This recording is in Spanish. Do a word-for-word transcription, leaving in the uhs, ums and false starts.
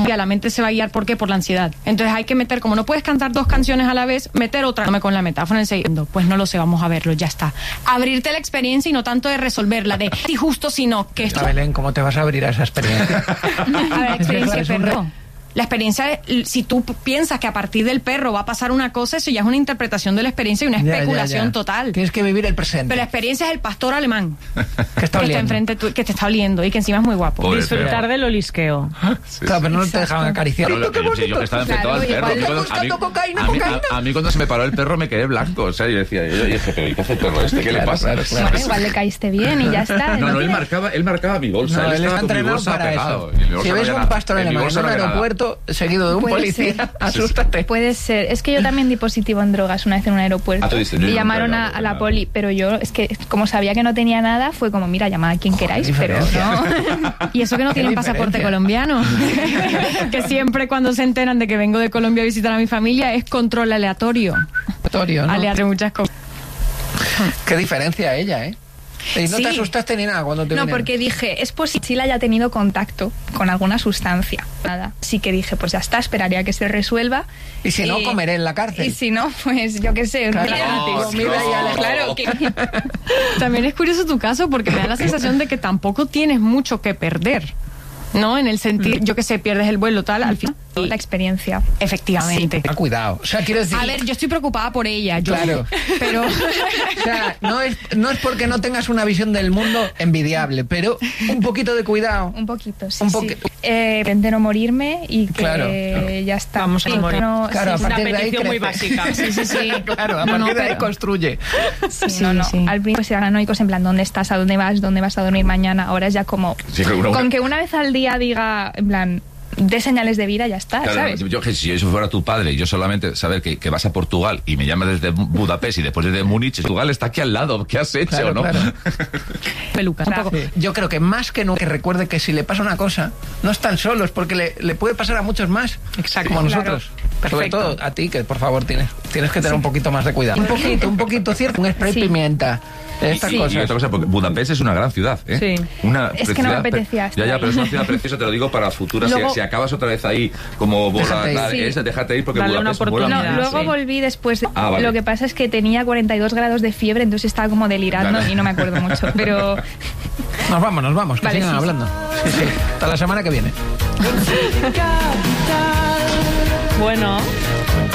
la mente se va a guiar. ¿Por qué? Por la ansiedad. Entonces hay que meter, como no puedes cantar dos canciones a la vez, meter otra. No me con la metáfora en el segundo. Pues no lo sé, vamos a verlo, ya está. Abrirte la experiencia y no tanto de resolverla, de si justo, sino que esto... Belén, ¿cómo te vas a abrir a esa experiencia? A ver, experiencia de perro. La experiencia, si tú piensas que a partir del perro va a pasar una cosa, eso ya es una interpretación de la experiencia y una especulación ya, ya, ya. total. Tienes que vivir el presente. Pero la experiencia es el pastor alemán que está, que está enfrente tu, que te está oliendo y que encima es muy guapo. Pobre Disfrutar perro. del olisqueo. Sí, claro, pero no exacto. te dejaban acariciar. Claro, ¡Qué bonito! yo, yo que estaba enfrentado Claro, al perro. igual, A mí, cuando, a, mí, cocaína, a, mí, cocaína. a, a mí cuando se me paró el perro me quedé blanco. O sea, yo decía, yo dije, pero ¿y qué hace el perro este? ¿Qué claro, le pasa? Claro, claro. Bueno, igual le caíste bien y ya está. No, no, él tiene... marcaba, él marcaba mi bolsa. No, él él estaba está con mi entrenado bolsa para pegado. eso. Si ves un pastor alemán en un aeropuerto seguido de un Puede policía, ser. asústate. Puede ser. Es que yo también di positivo en drogas una vez en un aeropuerto. Ah, tú diste, y yo llamaron nunca he a, dado a la nada. poli, pero yo, es que como sabía que no tenía nada, fue como, mira, llamad a quien queráis, pero no. Y eso que no tienen pasaporte colombiano. Que siempre cuando se enteran de que vengo de Colombia a visitar a mi familia es control aleatorio. Aleatorio, ¿no? Aleatorio, muchas cosas. Qué diferencia ella, ¿eh? Y no Sí. te asustaste ni nada cuando te No, vinieron. porque dije, es posible que Chile haya tenido contacto con alguna sustancia. Nada. Así que dije, pues ya está, esperaría que se resuelva. Y si no, Eh, comeré en la cárcel. Y si no, pues yo qué sé, un Claro. reality. No, Comida y no. ale- Claro que... También es curioso tu caso porque me da la sensación de que tampoco tienes mucho que perder, ¿no? En el sentido, yo que sé, pierdes el vuelo, tal, al final. La experiencia. Efectivamente. Ah, cuidado. O sea, quiero decir... A ver, yo estoy preocupada por ella, yo. Claro. Pero... O sea, no es, no es porque no tengas una visión del mundo envidiable, pero un poquito de cuidado. Un poquito, sí, Un sí. poqui- Eh, de no morirme y que Claro, claro. ya está. Vamos a no morir. No, Claro, a sí, Una partir de ahí petición muy crece. básica. sí, sí, sí. Claro, a No, partir no, de ahí pero- construye. Sí, Sí, no, no. sí. Al principio eran paranoicos en plan, ¿dónde estás? ¿A dónde vas? ¿Dónde vas a dormir mañana? Ahora es ya como... Sí, que una- Con que una vez al día diga, en plan, de señales de vida, ya está, Claro, ¿sabes? yo, yo que si eso fuera tu padre y yo solamente saber que, que vas a Portugal y me llamas desde Budapest y después desde Múnich, Portugal está aquí al lado, ¿qué has hecho, Claro, no? claro. Peluca. Un poco. Sí. Yo creo que más que nunca que recuerde que si le pasa una cosa, no están solos, porque le, le puede pasar a muchos más. Exacto. Como Claro. nosotros. Sobre Perfecto. todo a ti, que por favor tienes, tienes que tener un poquito más de cuidado. Un poquito, un poquito, cierto. Un spray Sí. pimienta. Estas Sí. Y cosas. otra cosa, porque Budapest es una gran ciudad, ¿eh? Sí. Una Es que no me ciudad pre- apetecía estar Ya, ya, ahí. pero es una ciudad preciosa, te lo digo para futuras. Luego- si, si acabas otra vez ahí como bola, Déjate ir. la- Sí. esa, déjate ir porque Dale una Budapest mola No, oportunidad. mucho. luego sí. volví después. De... Ah, vale. Lo que pasa es que tenía cuarenta y dos grados de fiebre, entonces estaba como delirando Claro. y no me acuerdo mucho. Pero Nos vamos, nos vamos, que Vale, sigan sí, sí. hablando. Sí, sí. Hasta la semana que viene. Bueno.